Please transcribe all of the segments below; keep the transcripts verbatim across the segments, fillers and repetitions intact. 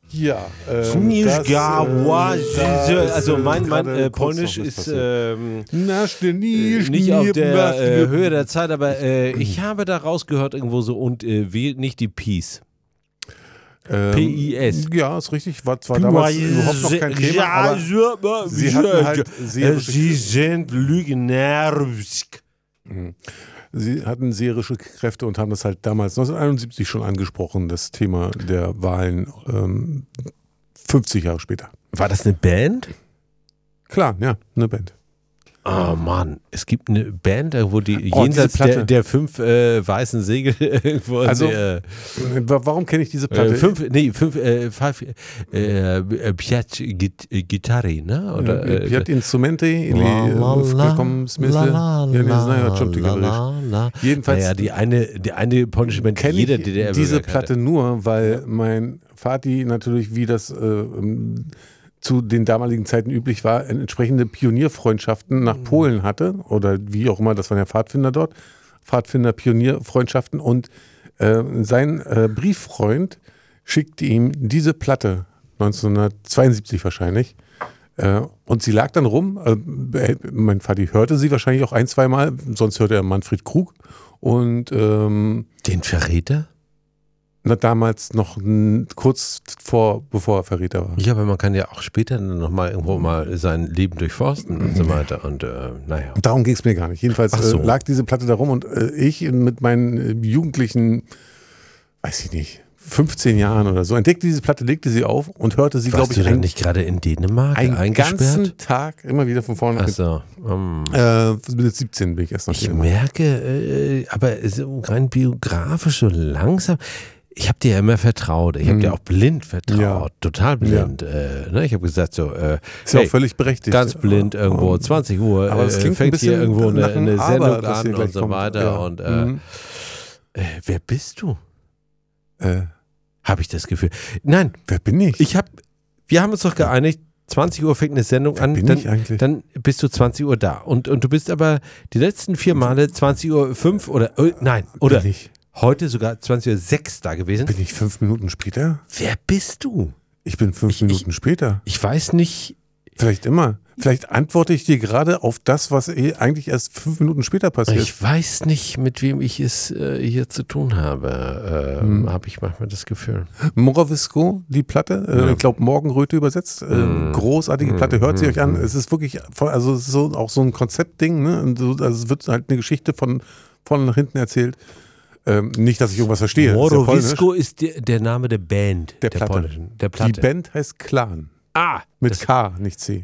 Ja, ähm, das, äh, da also mein, mein äh, Polnisch ist ähm, nicht auf der äh, Höhe der Zeit, aber äh, ich habe da rausgehört irgendwo so und äh, wählt nicht die Peace. Ähm, P I S. Ja, ist richtig. War zwar damals überhaupt noch kein Thema, aber sie hatten halt serische, Sie sind Lügner. Sie hatten serische Kräfte und haben das halt damals neunzehnhunderteinundsiebzig schon angesprochen, das Thema der Wahlen, ähm, fünfzig Jahre später. War das eine Band? Klar, ja, eine Band. Oh Mann, es gibt eine Band, wo die Oh, jenseits der, der fünf äh, weißen Segel irgendwo. Also, äh, warum kenne ich diese Platte? Äh, fünf, nee, fünf, äh, five, äh, Piat Gitarre, ne? Oder, äh, Piat Instrumente, vollkommen Jedenfalls. Naja, die eine, die eine polnische Band kenne jeder ich D D R diese Platte hatte. nur, weil ja. mein Vati natürlich, wie das äh, zu den damaligen Zeiten üblich war, entsprechende Pionierfreundschaften nach Polen hatte oder wie auch immer, das waren ja Pfadfinder dort, Pfadfinder-Pionierfreundschaften und äh, sein äh, Brieffreund schickte ihm diese Platte, neunzehnhundertzweiundsiebzig wahrscheinlich, äh, und sie lag dann rum, äh, mein Vati hörte sie wahrscheinlich auch ein, zwei Mal, sonst hörte er Manfred Krug und ähm, den Verräter? Na, damals noch n, kurz vor, bevor er Verräter war. Ja, aber man kann ja auch später noch mal irgendwo mal sein Leben durchforsten und so weiter und äh, naja. Darum ging es mir gar nicht. Jedenfalls so. äh, lag diese Platte da rum und äh, ich mit meinen äh, jugendlichen, weiß ich nicht, fünfzehn Jahren oder so, entdeckte diese Platte, legte sie auf und hörte sie, glaube ich, Warst du denn nicht gerade in Dänemark einen eingesperrt? ganzen Tag immer wieder von vorne. Ach so. Um. Äh, mit siebzehn bin ich erst noch Ich merke, äh, aber so rein biografisch so langsam. Ich habe dir ja immer vertraut. Ich habe hm. dir auch blind vertraut. Ja. Total blind. Ja. Äh, ne? Ich habe gesagt so, äh, ist ja hey, auch völlig berechtigt. Ganz blind irgendwo, zwanzig Uhr, aber es klingt äh, fängt ein bisschen hier irgendwo eine, eine Sendung Aber, an und so kommt. weiter. Ja. Und äh, mhm. äh, wer bist du? Äh. Habe ich das Gefühl. Nein. Wer bin ich? Ich habe, wir haben uns doch geeinigt, zwanzig Uhr fängt eine Sendung wer an, bin dann, ich eigentlich? dann bist du zwanzig Uhr da. Und, und du bist aber die letzten vier Male zwanzig Uhr fünf oder, äh, nein, oder bin ich? Heute sogar zwanzig Uhr sechs da gewesen. Bin ich fünf Minuten später? Wer bist du? Ich bin fünf ich, Minuten ich, später. Ich weiß nicht. Vielleicht immer. Vielleicht antworte ich dir gerade auf das, was eh eigentlich erst fünf Minuten später passiert. Ich weiß nicht, mit wem ich es äh, hier zu tun habe. Äh, hm. Habe ich manchmal das Gefühl. Morowisko, die Platte, äh, ja. ich glaube Morgenröte übersetzt. Äh, hm. Großartige Platte, hört sie hm. euch an. Es ist wirklich, also es ist so, auch so ein Konzeptding. Ne? Und so, also es wird halt eine Geschichte von vorne nach hinten erzählt. Ähm, nicht, dass ich irgendwas verstehe. Morowisko ist, ist der, der Name der Band. Der, der, Platte. Polnischen, der Platte. Die Band heißt Clan. Ah. Mit K, nicht C.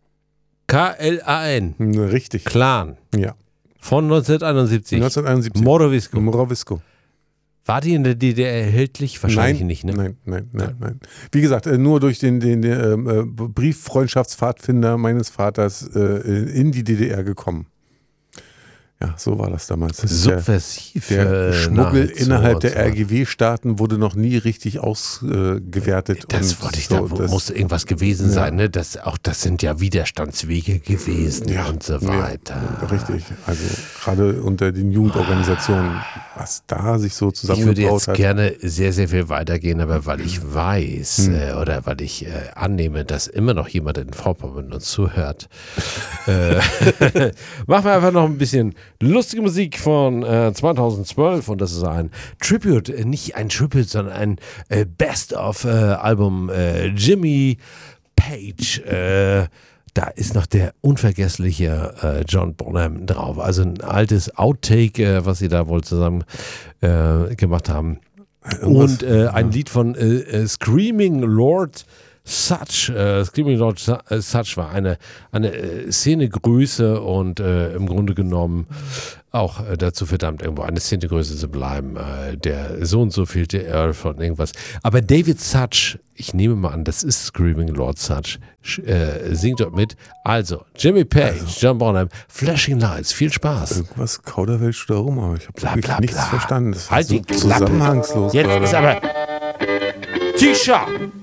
K L A N. Richtig. Clan. Ja. Von neunzehnhunderteinundsiebzig. neunzehnhunderteinundsiebzig. Morowisko. Morowisko. War die in der D D R erhältlich? Wahrscheinlich nein, nicht, ne? Nein, nein, nein, nein. Wie gesagt, nur durch den, den, den äh, Brieffreundschaftspfadfinder meines Vaters äh, in die D D R gekommen. Ja, so war das damals. Subversiv. Der, der äh, Schmuggel innerhalb der so. R G W-Staaten wurde noch nie richtig ausgewertet. Äh, das und wollte ich, so, da das, muss irgendwas gewesen ja. sein. Ne? Das, auch das sind ja Widerstandswege gewesen ja, und so weiter. Ja, richtig. Also gerade unter den Jugendorganisationen, was da sich so zusammengebaut hat. Ich würde jetzt hat. gerne sehr, sehr viel weitergehen, aber weil ich weiß hm. äh, oder weil ich äh, annehme, dass immer noch jemand in Vorpommern uns zuhört, äh, machen wir einfach noch ein bisschen lustige Musik von äh, zweitausendzwölf und das ist ein Tribute, äh, nicht ein Tribute, sondern ein äh, Best-of-Album äh, Jimmy Page. Äh, da ist noch der unvergessliche äh, John Bonham drauf. Also ein altes Outtake, äh, was sie da wohl zusammen äh, gemacht haben. Und äh, ein Lied von äh, Screaming Lord Sutch, äh, Screaming Lord Sutch war eine, eine äh, Szenegröße und äh, im Grunde genommen auch äh, dazu verdammt, irgendwo eine Szenegröße zu bleiben. Äh, der so und so fehlte Earl von irgendwas. Aber David Sutch, ich nehme mal an, das ist Screaming Lord Sutch, äh, singt dort mit. Also, Jimmy Page, also, John Bonham, Flashing Lights, viel Spaß. Irgendwas kauderwelsch da rum, aber ich habe bla, bla, nichts bla. verstanden. Das halt so die Klappe. Zusammenhangslos. Jetzt gerade. ist aber T-Shirt.